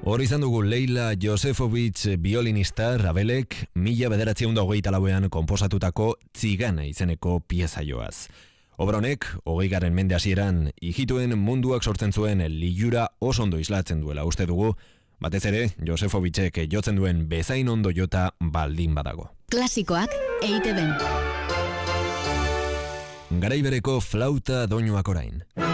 Hor izan dugu Leila Josefovic biolinista Ravelek 1924 konposatutako Tzigana izeneko pieza joaz. Obra honek, 20. mende hasieran ijituen munduak sortzen zuen lilura oso ondo islatzen duela uste dugu, batez ere Josefovicek jotzen duen bezain ondo jota baldin badago. Klasikoak EITB-n. Garai bereko flauta doinuak orain.